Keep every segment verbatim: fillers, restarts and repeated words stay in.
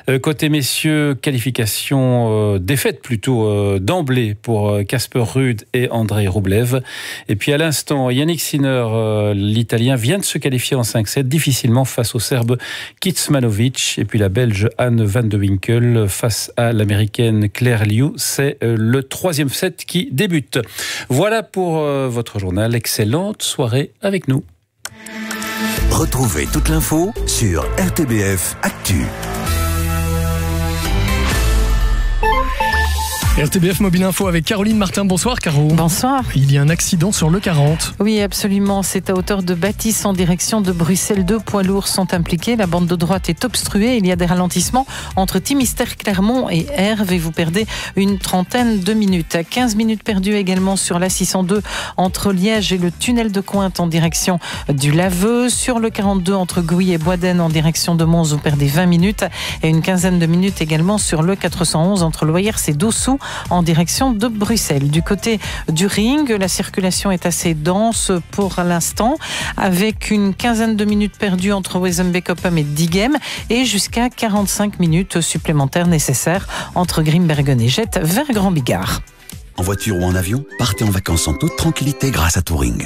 Euh, côté messieurs, qualification euh, défaite plutôt euh, d'emblée pour Casper Ruud et Andrei Rublev. Et puis à l'instant, Yannick Sinner, euh, l'Italien, vient de se qualifier en cinq sept difficilement face au Serbe Kecmanovic. Et puis la Belge Anne van de Winkel face à l'Américaine Claire Liu. C'est euh, le troisième set qui débute. Voilà pour euh, votre journal. Excellente soirée avec nous. Retrouvez toute l'info sur R T B F Actu. R T B F Mobile Info avec Caroline Martin. Bonsoir Caro. Bonsoir. Il y a un accident sur le quarante. Oui, absolument. C'est à hauteur de Bâtisse en direction de Bruxelles. Deux poids lourds sont impliqués. La bande de droite est obstruée. Il y a des ralentissements entre Timistère, Clermont et Herve et vous perdez une trentaine de minutes. quinze minutes perdues également sur l'A six cent deux entre Liège et le tunnel de Cointe en direction du Laveux. Sur le quarante-deux entre Gouy et Boisden en direction de Mons, vous perdez vingt minutes et une quinzaine de minutes également sur le quatre cent onze entre Loyers et Dossou en direction de Bruxelles. Du côté du ring, la circulation est assez dense pour l'instant, avec une quinzaine de minutes perdues entre Wezenbeek-Oppum et Diegem et jusqu'à quarante-cinq minutes supplémentaires nécessaires entre Grimbergen et Jette vers Grand Bigard. En voiture ou en avion, partez en vacances en toute tranquillité grâce à Touring.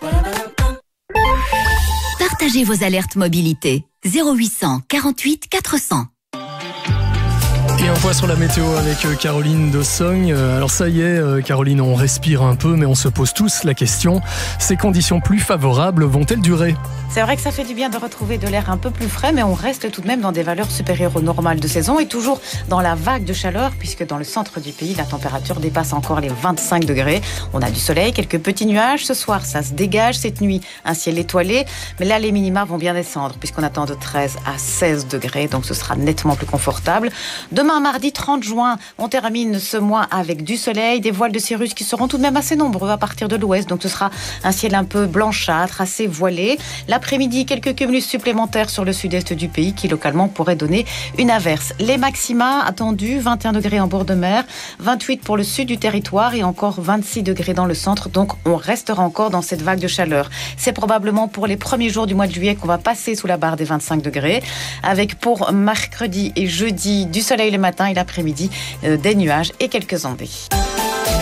Partagez vos alertes mobilité. zéro huit cent quarante-huit quatre cents. Et un point sur la météo avec Caroline de Sogne. Alors ça y est, Caroline, on respire un peu, mais on se pose tous la question, ces conditions plus favorables vont-elles durer ? C'est vrai que ça fait du bien de retrouver de l'air un peu plus frais, mais on reste tout de même dans des valeurs supérieures au normal de saison et toujours dans la vague de chaleur, puisque dans le centre du pays, la température dépasse encore les vingt-cinq degrés. On a du soleil, quelques petits nuages. Ce soir, ça se dégage. Cette nuit, un ciel étoilé. Mais là, les minima vont bien descendre, puisqu'on attend de treize à seize degrés, donc ce sera nettement plus confortable. Demain, mardi trente juin, on termine ce mois avec du soleil, des voiles de cirrus qui seront tout de même assez nombreux à partir de l'ouest, donc ce sera un ciel un peu blanchâtre, assez voilé. L'après-midi, quelques cumulus supplémentaires sur le sud-est du pays qui localement pourraient donner une averse. Les maxima attendus, vingt et un degrés en bord de mer, vingt-huit pour le sud du territoire et encore vingt-six degrés dans le centre, donc on restera encore dans cette vague de chaleur. C'est probablement pour les premiers jours du mois de juillet qu'on va passer sous la barre des vingt-cinq degrés, avec pour mercredi et jeudi du soleil le matin et l'après-midi, euh, des nuages et quelques ondées.